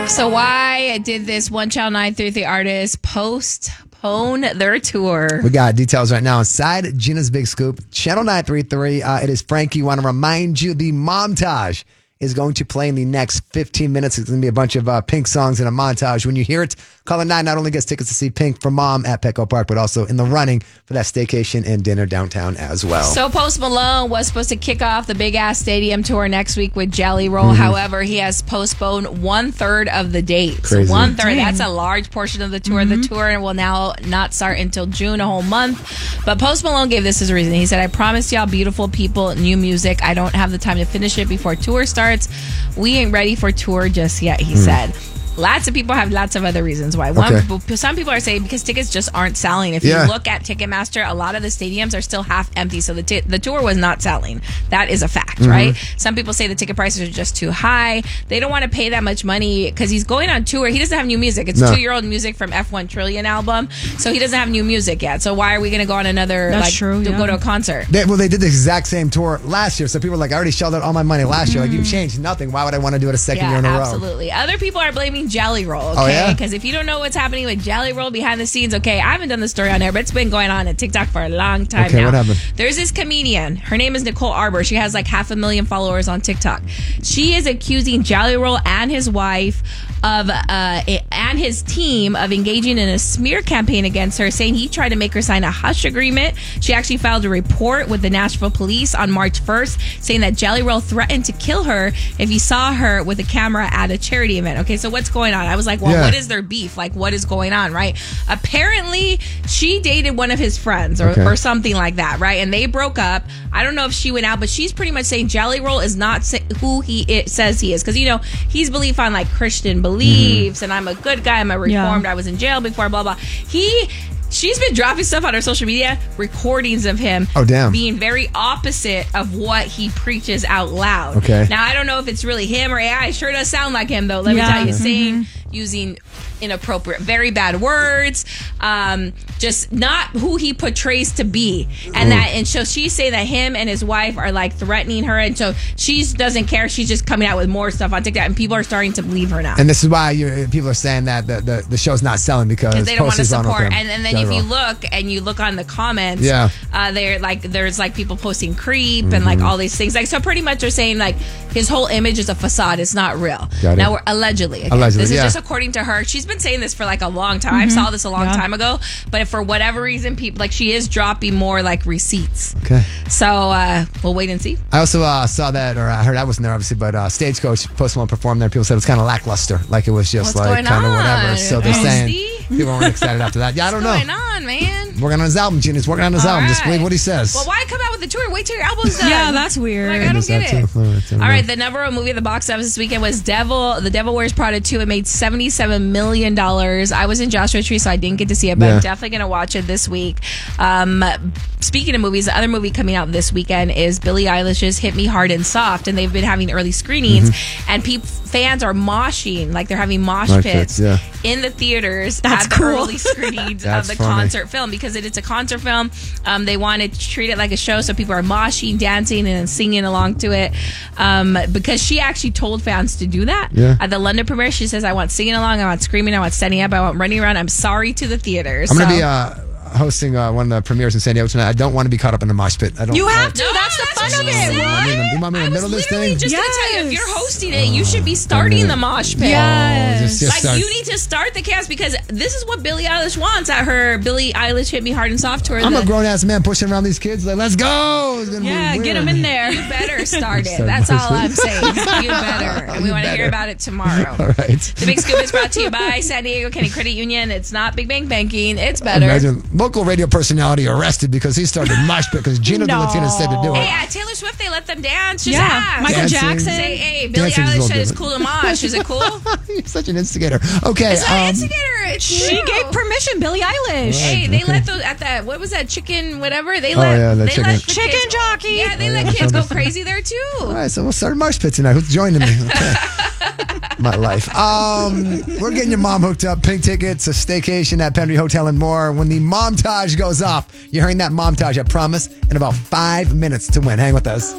So why did this One Channel 933 artist postpone their tour? We got details right now inside Gina's Big Scoop, Channel 933. It is Frankie. Want to remind you the montage is going to play in the next 15 minutes. It's going to be a bunch of Pink songs in a montage. When you hear it, Caller 9 not only gets tickets to see Pink for Mom at Petco Park, but also in the running for that staycation and dinner downtown as well. So Post Malone was supposed to kick off the big-ass stadium tour next week with Jelly Roll. However, he has postponed 1/3 of the dates. Crazy. 1/3. That's a large portion of the tour. The tour will now not start until June, a whole month. But Post Malone gave this as a reason. He said, I promised y'all beautiful people new music. I don't have the time to finish it before tour starts. We ain't ready for tour just yet, he said. Lots of people have lots of other reasons why. Some people are saying because tickets just aren't selling. If you look at Ticketmaster, a lot of the stadiums are still half empty. So the tour was not selling. That is a fact, right? Some people say the ticket prices are just too high. They don't want to pay that much money because he's going on tour. He doesn't have new music. It's 2-year-old music from F1 Trillion album. So he doesn't have new music yet. So why are we going to go on another, go to a concert? They did the exact same tour last year. So people are like, I already shelled out all my money last year. Like, you've changed nothing. Why would I want to do it a second year in a row? Absolutely. Other people are blaming Jelly Roll, okay? Because if you don't know what's happening with Jelly Roll behind the scenes, okay, I haven't done the story on air, but it's been going on at TikTok for a long time now. What happened? There's this comedian. Her name is Nicole Arbor. She has like 500,000 followers on TikTok. She is accusing Jelly Roll and his wife and his team of engaging in a smear campaign against her, saying he tried to make her sign a hush agreement. She actually filed a report with the Nashville police on March 1st, saying that Jelly Roll threatened to kill her if he saw her with a camera at a charity event. Okay, so what's going on? I was like, well, what is their beef? Like, what is going on, right? Apparently, she dated one of his friends or something like that, right? And they broke up. I don't know if she went out, but she's pretty much saying Jelly Roll is not who he says he is. Because, you know, he's belief on like Christian beliefs and I'm a good guy, I'm a reformed, I was in jail before, blah, blah. She's been dropping stuff on her social media, recordings of him being very opposite of what he preaches out loud. Okay. Now, I don't know if it's really him or AI. It sure does sound like him, though. Let me tell you, saying, using inappropriate, very bad words, just not who he portrays to be. And so she's saying that him and his wife are like threatening her, and so she doesn't care. She's just coming out with more stuff on TikTok, and people are starting to believe her now. And this is why people are saying that the show's not selling because they don't want to support. And then if you look on the comments, they're like, there's like people posting creep and like all these things. Like, so pretty much they're saying like his whole image is a facade. It's not real. Now we're allegedly. This is just according to her. She's been saying this for like a long time. I saw this a long time ago, but for whatever reason, people like she is dropping more like receipts. Okay. So we'll wait and see. I also saw that, or I heard I wasn't there obviously, but Stagecoach Post Malone performed there. People said it was kind of lackluster, like it was just like kind of whatever. So they're saying people weren't excited after that. Yeah, I don't know. What's going on, man? Working on his album, Gene. He's working on his album. Just believe what he says. Well, why come out with the tour? Wait till your album's done. Yeah, that's weird. Like, I don't get it. All right, the number one movie at the box office this weekend was The Devil Wears Prada 2. It made $77 million. I was in Joshua Tree, so I didn't get to see it, but I'm definitely going to watch it this week. Speaking of movies, the other movie coming out this weekend is Billie Eilish's Hit Me Hard and Soft, and they've been having early screenings, and fans are moshing, like they're having mosh pits in the theaters at the early screenings of the concert film, because it's a concert film. They want to treat it like a show, so people are moshing, dancing, and singing along to it, because she actually told fans to do that at the London premiere. She says, I want singing along, I want screaming, I want standing up, I want running around. I'm sorry to the theaters. I'm going to be hosting one of the premieres in San Diego tonight. I don't want to be caught up in the mosh pit. You have to. That's the fun of it. You want me in the middle of this thing? Just going to tell you, if you're hosting it, you should be starting the mosh pit. You need to start the chaos, because this is what Billie Eilish wants at her Billie Eilish Hit Me Hard and Soft tour. I'm a grown-ass man pushing around these kids like, let's go. Get them in there. You better start it. That's all I'm saying. You better. And we want to hear about it tomorrow. All right. The Big Scoop is brought to you by San Diego County Credit Union. It's not Big Bang Banking. It's better. Imagine local radio personality arrested because he started mosh pit because Gino De Latina said to do it. Hey, Taylor Swift, they let them dance. Just ask. Michael Jackson. Say, hey, Billie Eilish said it's cool to mosh. Is it cool? You're such an instigator. Okay. It's not an instigator. It's she gave permission, Billie Eilish. Hey, they let those at that, what was that, chicken, whatever? They let chicken jockey. Yeah, they let kids go crazy there too. All right, so we'll start a mosh pit tonight. Who's joining me? Okay. My life. We're getting your mom hooked up. Pink tickets, a staycation at Penry Hotel and more. When the montage goes off, you're hearing that montage, I promise, in about 5 minutes to win. Hang with us.